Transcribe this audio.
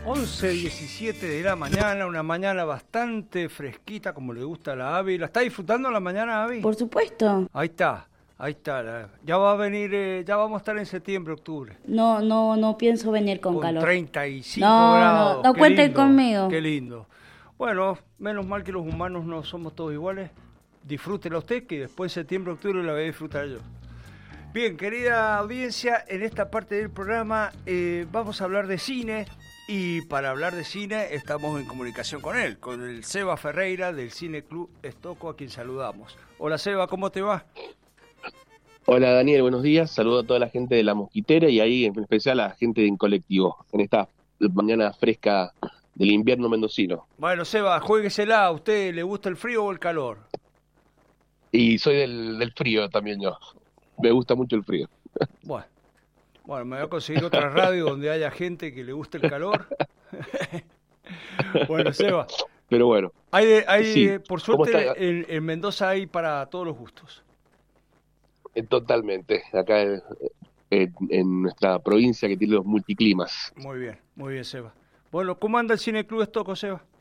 11:17 de la mañana, una mañana bastante fresquita como le gusta a la Avi. ¿La está disfrutando la mañana, Avi? Por supuesto. Ahí está. Ya va a venir, ya vamos a estar en septiembre, octubre. No pienso venir con calor. 35 No, grados. no Qué cuenten lindo, conmigo. Qué lindo. Bueno, menos mal que los humanos no somos todos iguales. Disfrútela usted, que después de septiembre, octubre la voy a disfrutar yo. Bien, querida audiencia, en esta parte del programa vamos a hablar de cine. Y para hablar de cine estamos en comunicación con él, con el Seba Ferreira del Cine Club Estoco, a quien saludamos. Hola Seba, ¿cómo te va? Hola Daniel, buenos días. Saludo a toda la gente de La Mosquitera y ahí en especial a la gente de Incolectivo, en esta mañana fresca del invierno mendocino. Bueno Seba, juéguesela, ¿a usted le gusta el frío o el calor? Y soy del frío también yo. Me gusta mucho el frío. Bueno, me voy a conseguir otra radio donde haya gente que le guste el calor. Bueno, Seba. Pero bueno. Sí. Por suerte, en Mendoza hay para todos los gustos. Totalmente. Acá en nuestra provincia que tiene los multiclimas. Muy bien, Seba. Bueno, ¿cómo anda el Cine Club Estoco, Seba?